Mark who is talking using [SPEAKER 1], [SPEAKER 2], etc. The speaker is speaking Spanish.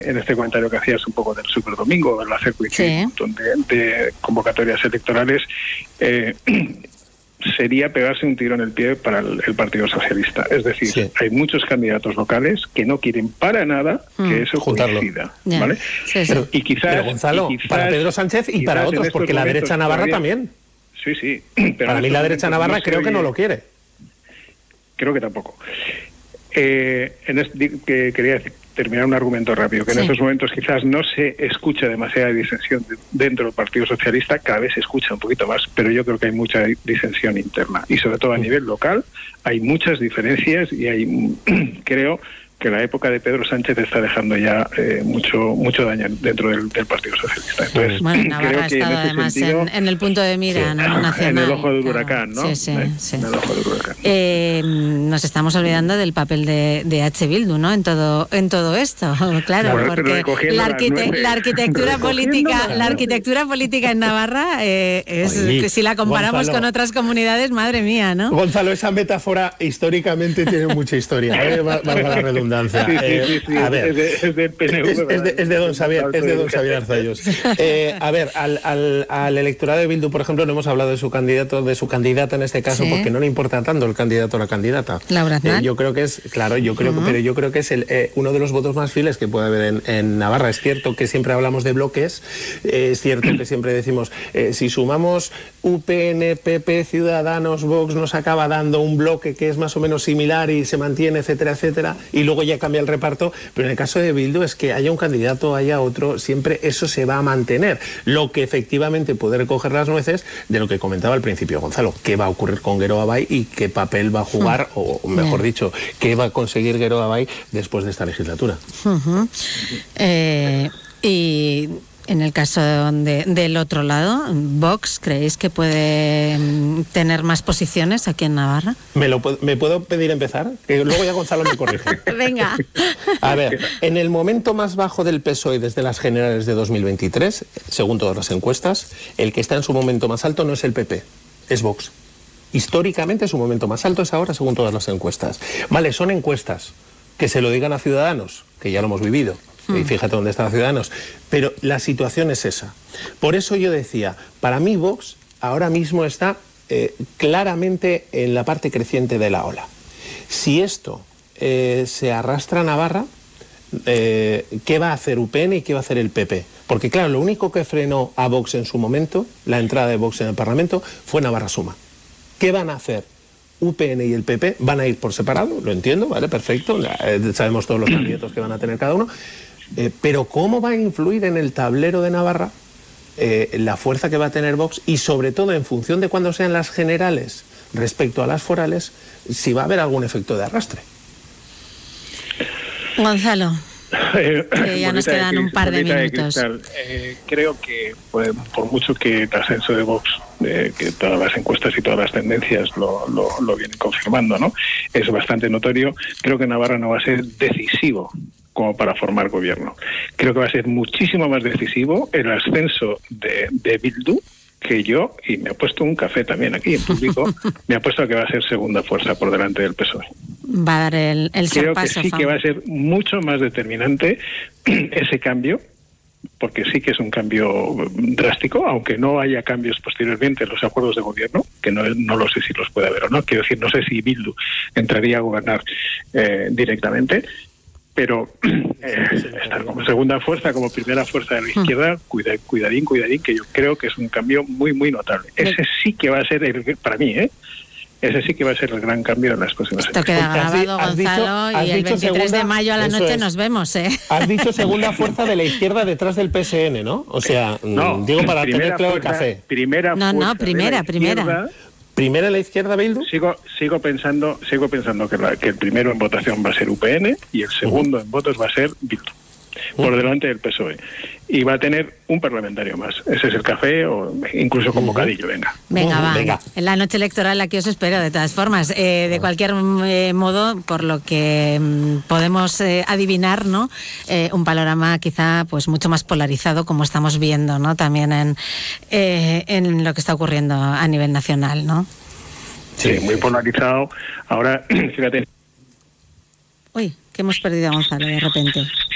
[SPEAKER 1] en este comentario que hacías un poco del Superdomingo, el hacer coincidir un montón de convocatorias electorales, sería pegarse un tiro en el pie para el Partido Socialista. Es decir, hay muchos candidatos locales que no quieren para nada que eso coincida, ¿vale? Y quizás,
[SPEAKER 2] pero Gonzalo, para Pedro Sánchez y para otros, porque la derecha navarra también.
[SPEAKER 1] Sí.
[SPEAKER 2] Pero para mí la derecha navarra creo que no lo quiere.
[SPEAKER 1] Creo que tampoco. Quería terminar un argumento rápido, que en estos momentos quizás no se escucha demasiada disensión dentro del Partido Socialista, cada vez se escucha un poquito más, pero yo creo que hay mucha disensión interna y sobre todo a nivel local hay muchas diferencias y creo que la época de Pedro Sánchez está dejando ya mucho daño dentro del Partido Socialista. Entonces,
[SPEAKER 3] bueno, Navarra ha estado además sentido, en el punto de mira, ¿no? Nacional.
[SPEAKER 1] En el ojo del huracán, ¿no?
[SPEAKER 3] Sí.
[SPEAKER 1] En el ojo del huracán.
[SPEAKER 3] Nos estamos olvidando del papel de H. Bildu, ¿no? En todo esto, claro, porque la arquitectura política en Navarra si la comparamos
[SPEAKER 2] Gonzalo,
[SPEAKER 3] con otras comunidades, madre mía, ¿no?
[SPEAKER 2] Gonzalo, esa metáfora históricamente tiene mucha historia, valga la redundancia.
[SPEAKER 1] Sí.
[SPEAKER 2] A ver,
[SPEAKER 1] es del PNV,
[SPEAKER 2] es de don Xavier Arzayus. A ver, al electorado de Bildu, por ejemplo, no hemos hablado de su candidato, de su candidata en este caso, porque no le importa tanto el candidato o la candidata.
[SPEAKER 3] Laura Aznar.
[SPEAKER 2] Yo creo que es, pero yo creo que es uno de los votos más fieles que puede haber en Navarra. Es cierto que siempre hablamos de bloques, es cierto que siempre decimos, si sumamos UPN, PP, Ciudadanos, Vox, nos acaba dando un bloque que es más o menos similar y se mantiene, etcétera, etcétera, y luego ya cambia el reparto, pero en el caso de Bildu es que haya un candidato, haya otro, siempre eso se va a mantener. Lo que efectivamente puede recoger las nueces de lo que comentaba al principio Gonzalo, qué va a ocurrir con Geroa Bai y qué papel va a jugar, o mejor dicho, qué va a conseguir Geroa Bai después de esta legislatura.
[SPEAKER 3] Y en el caso del otro lado, Vox, ¿creéis que puede tener más posiciones aquí en Navarra?
[SPEAKER 2] ¿Me puedo pedir empezar? Que luego ya Gonzalo me corrige.
[SPEAKER 3] Venga.
[SPEAKER 2] A ver, en el momento más bajo del PSOE desde las generales de 2023, según todas las encuestas, el que está en su momento más alto no es el PP, es Vox. Históricamente su momento más alto es ahora, según todas las encuestas. Vale, son encuestas. Que se lo digan a Ciudadanos, que ya lo hemos vivido. Y fíjate dónde están Ciudadanos. Pero la situación es esa. Por eso yo decía, para mí Vox ahora mismo está claramente en la parte creciente de la ola. Si esto se arrastra a Navarra, ¿qué va a hacer UPN y qué va a hacer el PP? Porque claro, lo único que frenó a Vox en su momento, la entrada de Vox en el Parlamento, fue Navarra Suma. ¿Qué van a hacer? UPN y el PP van a ir por separado, lo entiendo, vale, perfecto, sabemos todos los candidatos que van a tener cada uno, pero ¿cómo va a influir en el tablero de Navarra la fuerza que va a tener Vox y sobre todo en función de cuándo sean las generales respecto a las forales, si va a haber algún efecto de arrastre?
[SPEAKER 3] Gonzalo. Ya nos quedan un par de minutos.
[SPEAKER 1] Creo que por mucho que el ascenso de Vox, que todas las encuestas y todas las tendencias lo vienen confirmando, ¿no? Es bastante notorio. Creo que Navarra no va a ser decisivo como para formar gobierno. Creo que va a ser muchísimo más decisivo el ascenso de Bildu que yo, y me he puesto un café también aquí en público, me ha puesto a que va a ser segunda fuerza por delante del PSOE.
[SPEAKER 3] Va a dar el
[SPEAKER 1] Creo
[SPEAKER 3] paso.
[SPEAKER 1] Que sí que va a ser mucho más determinante ese cambio, porque sí que es un cambio drástico, aunque no haya cambios posteriormente en los acuerdos de gobierno, que no lo sé si los puede haber o no. Quiero decir, no sé si Bildu entraría a gobernar directamente, pero estar como segunda fuerza, como primera fuerza de la izquierda, cuidadín, que yo creo que es un cambio muy, muy notable. Ese sí que va a ser, para mí, ese sí que va a ser el gran cambio en las próximas
[SPEAKER 3] semanas. Esto queda grabado, Gonzalo, y el 23 de mayo a la noche nos vemos, ¿eh?
[SPEAKER 2] Has dicho segunda fuerza de la izquierda detrás del PSN, ¿no? O sea, digo para tener claro el café.
[SPEAKER 1] Primera.
[SPEAKER 2] ¿Primera en la izquierda, Bildu?
[SPEAKER 1] Sigo pensando que el primero en votación va a ser UPN y el segundo en votos va a ser Bildu, por delante del PSOE. Y va a tener un parlamentario más. Ese es el café, o incluso con bocadillo, venga.
[SPEAKER 3] Venga. En la noche electoral aquí os espero, de todas formas. De cualquier modo, por lo que podemos adivinar, ¿no? Un panorama quizá pues mucho más polarizado, como estamos viendo, ¿no? También en lo que está ocurriendo a nivel nacional, ¿no?
[SPEAKER 1] Sí, muy polarizado. Ahora, fíjate.
[SPEAKER 3] Uy, que hemos perdido a Gonzalo de repente.